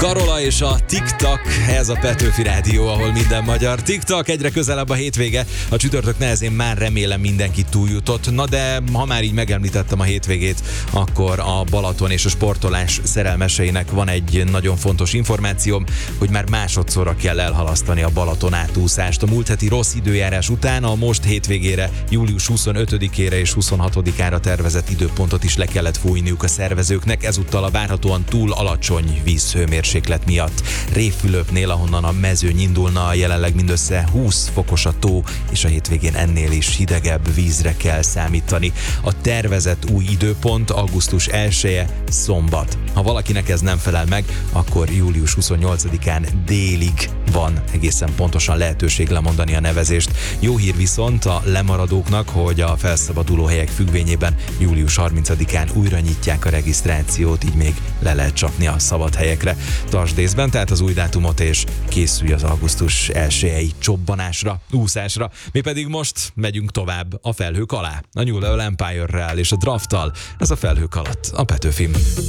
Karola és a TikTok, ez a Petőfi Rádió, ahol minden magyar. TikTok, egyre közelebb a hétvége, a csütörtök nehezén már remélem mindenki túljutott. Na de ha már így megemlítettem a hétvégét, akkor a Balaton és a sportolás szerelmeseinek van egy nagyon fontos információm, hogy már másodszorra kell elhalasztani a Balaton átúszást. A múlt heti rossz időjárás után a most hétvégére, július 25-ére és 26-ára tervezett időpontot is le kellett fújniuk a szervezőknek, ezúttal a várhatóan túl alacsony vízhőmérséklet miatt. Révfülöpnél, ahonnan a mezőny indulna, jelenleg mindössze 20 fokos a tó, és a hétvégén ennél is hidegebb vízre kell számítani. A tervezett új időpont augusztus 1-e szombat. Ha valakinek ez nem felel meg, akkor július 28-án délig van egészen pontosan lehetőség lemondani a nevezést. Jó hír viszont a lemaradóknak, hogy a felszabaduló helyek függvényében július 30-án újra nyitják a regisztrációt, így még le lehet csapni a szabad helyekre. Tartsd észben tehát az új dátumot, és készülj az augusztus 1-i csobbanásra, úszásra. Mi pedig most megyünk tovább a felhők alá. A New Level Empire-rel és a Drafttal. Ez a felhők alatt a Petőfim.